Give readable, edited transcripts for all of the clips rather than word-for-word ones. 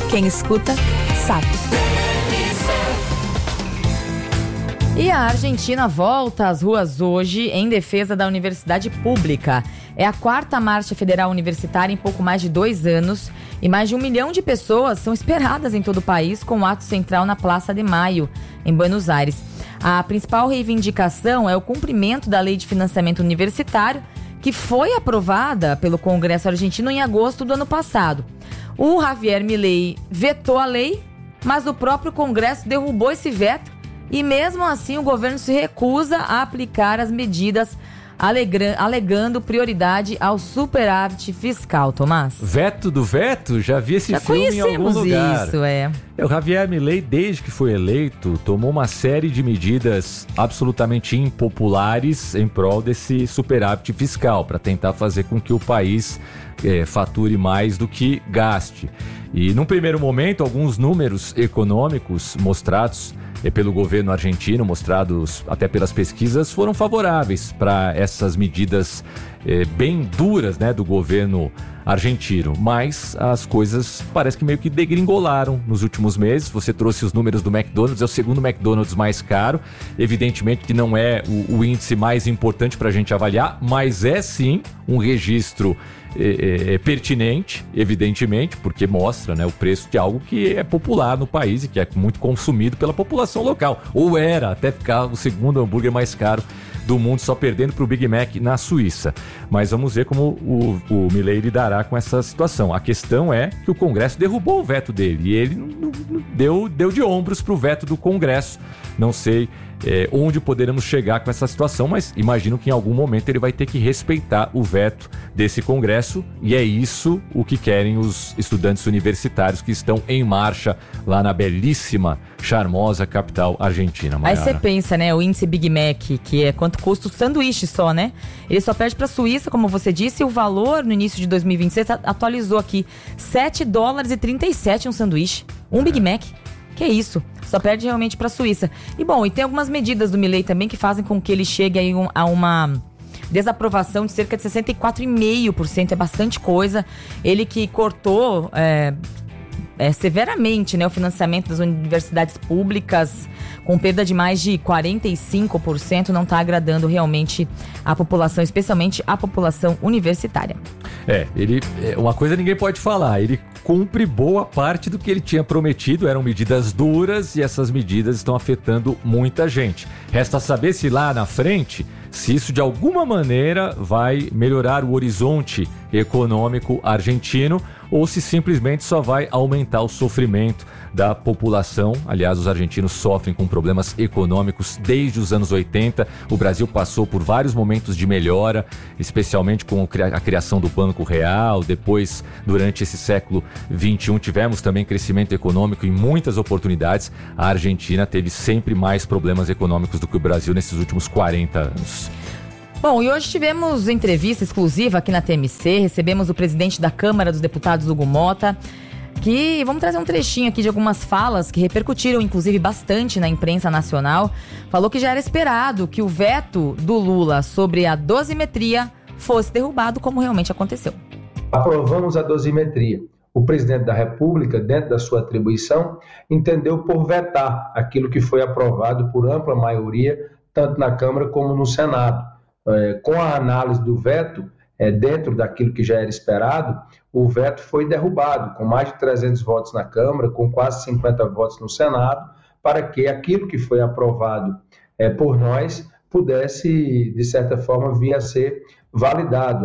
Quem escuta, sabe. E a Argentina volta às ruas hoje em defesa da universidade pública. É a 4ª marcha federal universitária em pouco mais de 2 anos e mais de 1 milhão de pessoas são esperadas em todo o país com o ato central na Praça de Maio, em Buenos Aires. A principal reivindicação é o cumprimento da Lei de Financiamento Universitário, que foi aprovada pelo Congresso argentino em agosto do ano passado. O Javier Milei vetou a lei, mas o próprio Congresso derrubou esse veto e mesmo assim o governo se recusa a aplicar as medidas, alegando prioridade ao superávit fiscal. Tomás? Veto do veto? Já vi esse filme em algum lugar. Isso, é. O Javier Milei, desde que foi eleito, tomou uma série de medidas absolutamente impopulares em prol desse superávit fiscal, para tentar fazer com que o país fature mais do que gaste. E num primeiro momento, alguns números econômicos mostrados pelo governo argentino, mostrados até pelas pesquisas, foram favoráveis para essas medidas bem duras, né, do governo argentino. Mas as coisas parece que meio que degringolaram nos últimos meses. Você trouxe os números do McDonald's, é o segundo McDonald's mais caro. Evidentemente que não é o índice mais importante para a gente avaliar, mas é sim um registro pertinente, evidentemente, porque mostra, né, o preço de algo que é popular no país e que é muito consumido pela população local. Ou era, até ficar o segundo hambúrguer mais caro do mundo, só perdendo para o Big Mac na Suíça. Mas vamos ver como o Milei lidará com essa situação. A questão é que o Congresso derrubou o veto dele e ele deu de ombros para o veto do Congresso. Não sei onde poderemos chegar com essa situação, mas imagino que em algum momento ele vai ter que respeitar o veto desse Congresso, e é isso o que querem os estudantes universitários que estão em marcha lá na belíssima, charmosa capital argentina. Aí você pensa, né, o índice Big Mac, que é quanto custa o sanduíche só, né? Ele só perde para a Suíça, como você disse, e o valor no início de 2026 atualizou aqui, $7,37 um sanduíche, um Big Mac. Que isso, só perde realmente para a Suíça. E bom, e tem algumas medidas do Milei também que fazem com que ele chegue aí a uma desaprovação de cerca de 64,5%, é bastante coisa. Ele que cortou severamente, né, o financiamento das universidades públicas, com perda de mais de 45%, não está agradando realmente a população, especialmente a população universitária. Uma coisa ninguém pode falar, ele cumpre boa parte do que ele tinha prometido, eram medidas duras e essas medidas estão afetando muita gente. Resta saber se lá na frente, se isso de alguma maneira vai melhorar o horizonte econômico argentino ou se simplesmente só vai aumentar o sofrimento da população. Aliás, os argentinos sofrem com problemas econômicos desde os anos 80. O Brasil passou por vários momentos de melhora, especialmente com a criação do Banco Real. Depois, durante esse século XXI, tivemos também crescimento econômico e muitas oportunidades. A Argentina teve sempre mais problemas econômicos do que o Brasil nesses últimos 40 anos. Bom, e hoje tivemos entrevista exclusiva aqui na TMC, recebemos o presidente da Câmara dos Deputados, Hugo Motta, que vamos trazer um trechinho aqui de algumas falas que repercutiram, inclusive, bastante na imprensa nacional. Falou que já era esperado que o veto do Lula sobre a dosimetria fosse derrubado, como realmente aconteceu. Aprovamos a dosimetria. O presidente da República, dentro da sua atribuição, entendeu por vetar aquilo que foi aprovado por ampla maioria, tanto na Câmara como no Senado. Com a análise do veto, dentro daquilo que já era esperado, o veto foi derrubado, com mais de 300 votos na Câmara, com quase 50 votos no Senado, para que aquilo que foi aprovado por nós pudesse, de certa forma, vir a ser validado.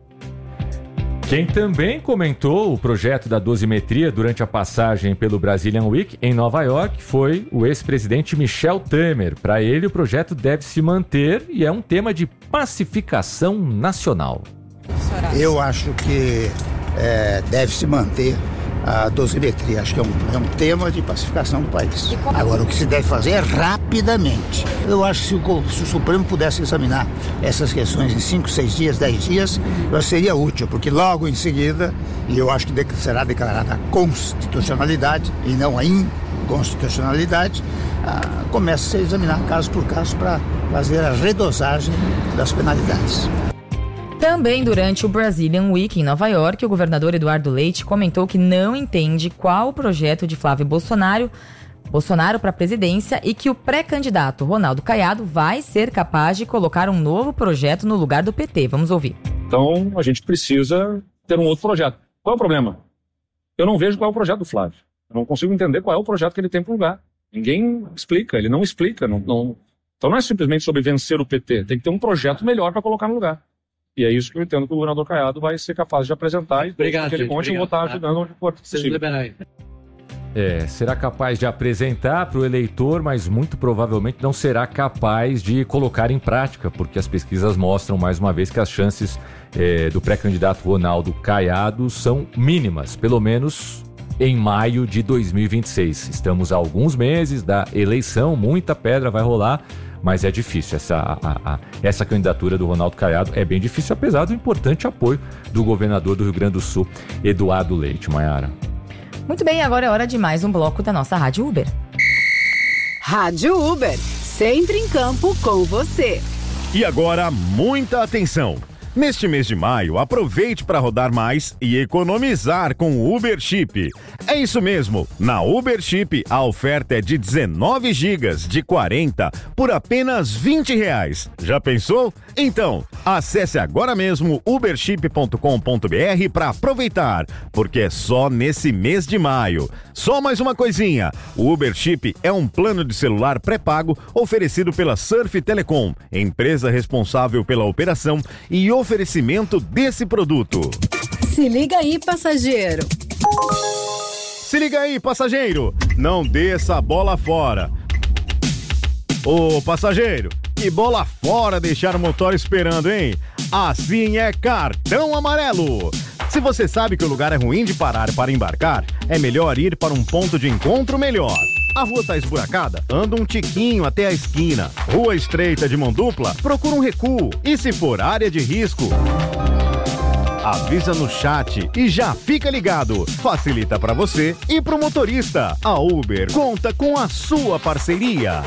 Quem também comentou o projeto da dosimetria durante a passagem pelo Brazilian Week em Nova York foi o ex-presidente Michel Temer. Para ele, o projeto deve se manter e é um tema de pacificação nacional. Eu acho que deve se manter a dosimetria. Acho que é um tema de pacificação do país. Agora, o que se deve fazer é rapidamente. Eu acho que se o Supremo pudesse examinar essas questões em 5, 6 dias, 10 dias, seria útil, porque logo em seguida, e eu acho que será declarada a constitucionalidade e não a inconstitucionalidade, começa a ser examinar caso por caso para fazer a redosagem das penalidades. Também durante o Brazilian Week em Nova York, o governador Eduardo Leite comentou que não entende qual o projeto de Flávio Bolsonaro para a presidência e que o pré-candidato Ronaldo Caiado vai ser capaz de colocar um novo projeto no lugar do PT. Vamos ouvir. Então, a gente precisa ter um outro projeto. Qual é o problema? Eu não vejo qual é o projeto do Flávio. Eu não consigo entender qual é o projeto que ele tem para o lugar. Ninguém explica, ele não explica. Então não é simplesmente sobre vencer o PT, tem que ter um projeto melhor para colocar no lugar. E é isso que eu entendo que o governador Caiado vai ser capaz de apresentar. E obrigado, aquele monte eu vou estar ajudando onde for possível. Será capaz de apresentar para o eleitor, mas muito provavelmente não será capaz de colocar em prática, porque as pesquisas mostram, mais uma vez, que as chances do pré-candidato Ronaldo Caiado são mínimas, pelo menos em maio de 2026. Estamos a alguns meses da eleição, muita pedra vai rolar, mas é difícil. Essa candidatura do Ronaldo Caiado é bem difícil, apesar do importante apoio do governador do Rio Grande do Sul, Eduardo Leite. Maiara. Muito bem, agora é hora de mais um bloco da nossa Rádio Uber. Rádio Uber, sempre em campo com você. E agora, muita atenção! Neste mês de maio, aproveite para rodar mais e economizar com o Uber Chip. É isso mesmo, na Uber Chip a oferta é de 19 gigas de 40 por apenas R$20. Já pensou? Então, acesse agora mesmo uberchip.com.br para aproveitar, porque é só nesse mês de maio. Só mais uma coisinha, o Uber Chip é um plano de celular pré-pago oferecido pela Surf Telecom, empresa responsável pela operação e oferecimento desse produto. Se liga aí, passageiro. Se liga aí, passageiro. Não desça a bola fora. Ô, passageiro, que bola fora deixar o motor esperando, hein? Assim é cartão amarelo. Se você sabe que o lugar é ruim de parar para embarcar, é melhor ir para um ponto de encontro melhor. A rua tá esburacada? Anda um tiquinho até a esquina. Rua estreita de mão dupla? Procura um recuo. E se for área de risco, avisa no chat e já fica ligado. Facilita para você e pro motorista. A Uber conta com a sua parceria.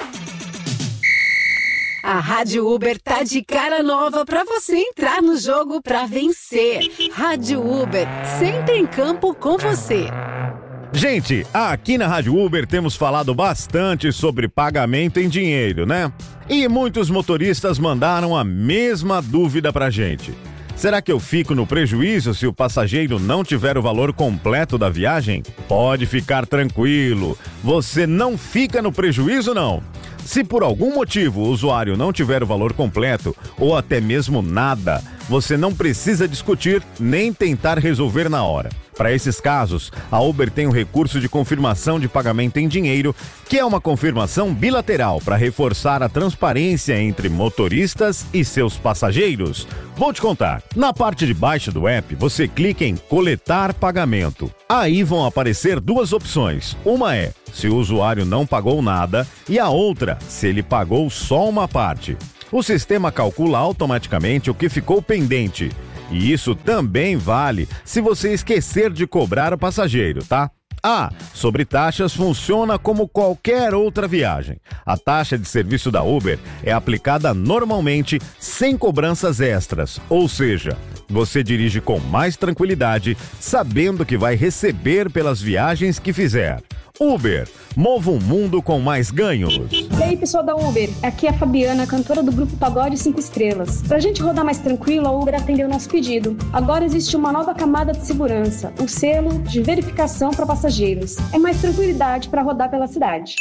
A Rádio Uber tá de cara nova pra você entrar no jogo pra vencer. Rádio Uber, sempre em campo com você. Gente, aqui na Rádio Uber temos falado bastante sobre pagamento em dinheiro, né? E muitos motoristas mandaram a mesma dúvida pra gente. Será que eu fico no prejuízo se o passageiro não tiver o valor completo da viagem? Pode ficar tranquilo, você não fica no prejuízo não. Se por algum motivo o usuário não tiver o valor completo ou até mesmo nada, você não precisa discutir nem tentar resolver na hora. Para esses casos, a Uber tem um recurso de confirmação de pagamento em dinheiro, que é uma confirmação bilateral para reforçar a transparência entre motoristas e seus passageiros. Vou te contar. Na parte de baixo do app, você clica em coletar pagamento. Aí vão aparecer duas opções. Uma é se o usuário não pagou nada e a outra se ele pagou só uma parte. O sistema calcula automaticamente o que ficou pendente. E isso também vale se você esquecer de cobrar o passageiro, tá? Sobre taxas funciona como qualquer outra viagem. A taxa de serviço da Uber é aplicada normalmente sem cobranças extras, ou seja, você dirige com mais tranquilidade, sabendo que vai receber pelas viagens que fizer. Uber, mova um mundo com mais ganhos. E aí, pessoal da Uber, aqui é a Fabiana, cantora do grupo Pagode 5 Estrelas. Pra gente rodar mais tranquilo, a Uber atendeu nosso pedido. Agora existe uma nova camada de segurança, o selo de verificação para passageiros. É mais tranquilidade para rodar pela cidade.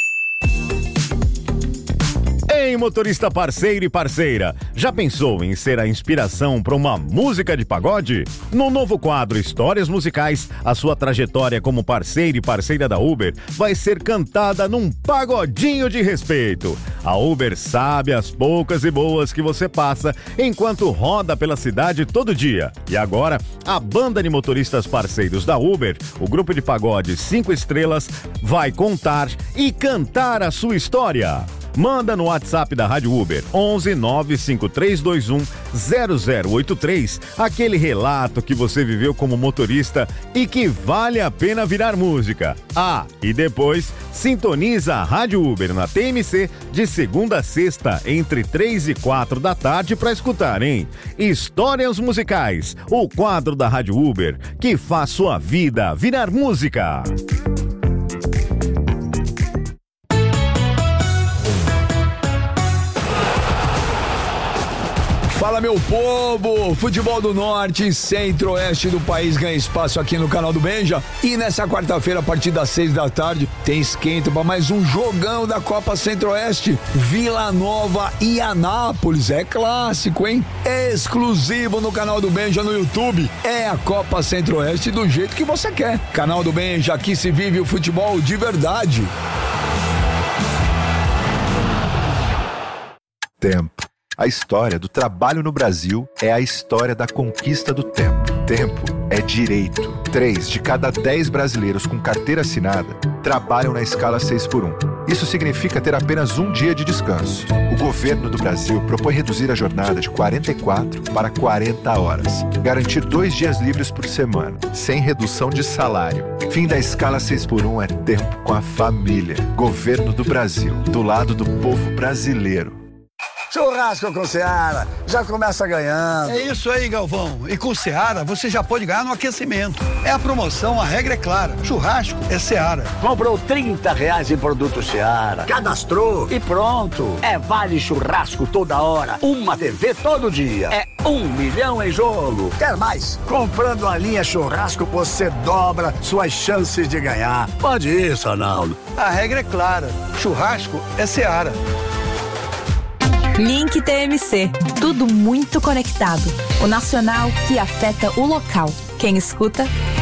Ei, motorista parceiro e parceira, já pensou em ser a inspiração para uma música de pagode? No novo quadro Histórias Musicais, a sua trajetória como parceiro e parceira da Uber vai ser cantada num pagodinho de respeito. A Uber sabe as poucas e boas que você passa enquanto roda pela cidade todo dia. E agora, a banda de motoristas parceiros da Uber, o grupo de pagode 5 Estrelas, vai contar e cantar a sua história. Manda no WhatsApp da Rádio Uber, 11 95321 0083, aquele relato que você viveu como motorista e que vale a pena virar música. E depois sintoniza a Rádio Uber na TMC de segunda a sexta, entre 3 e 4 da tarde para escutar, hein? Histórias Musicais, o quadro da Rádio Uber que faz sua vida virar música. Fala, meu povo! Futebol do Norte e Centro-Oeste do país ganha espaço aqui no canal do Benja. E nessa quarta-feira, a partir das 6 da tarde, tem esquenta para mais um jogão da Copa Centro-Oeste. Vila Nova e Anápolis. É clássico, hein? Exclusivo no canal do Benja no YouTube. É a Copa Centro-Oeste do jeito que você quer. Canal do Benja, aqui se vive o futebol de verdade. Tempo. A história do trabalho no Brasil é a história da conquista do tempo. Tempo é direito. 3 de cada 10 brasileiros com carteira assinada trabalham na escala 6x1. Isso significa ter apenas um dia de descanso. O governo do Brasil propõe reduzir a jornada de 44 para 40 horas. Garantir 2 dias livres por semana, sem redução de salário. Fim da escala 6x1 é tempo com a família. Governo do Brasil, do lado do povo brasileiro. Churrasco com Seara, já começa ganhando. É isso aí, Galvão. E com Seara, você já pode ganhar no aquecimento. É a promoção, a regra é clara. Churrasco é Seara. Comprou R$30 em produto Seara, cadastrou e pronto. É vale churrasco toda hora, uma TV todo dia. É 1 milhão em jogo. Quer mais? Comprando a linha churrasco, você dobra suas chances de ganhar. Pode isso, Ronaldo. A regra é clara. Churrasco é Seara. Link TMC, tudo muito conectado. O nacional que afeta o local. Quem escuta,